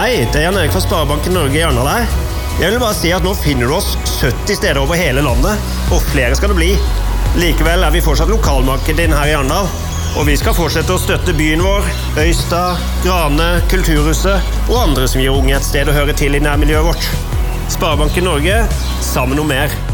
Hei, det Jan Erik fra Sparebanken Norge i Arendal her. Jeg vil bare si at nå finner du oss 70 steder over hele landet, og flere skal det bli. Likevel vi fortsatt lokalmarked inn her i Arendal, og vi skal fortsette å støtte byen vår, Øystad, Grane, Kulturhuset og andre som gir unge et sted å høre til i nærmiljøet vårt. Sparebanken Norge, sammen om mer.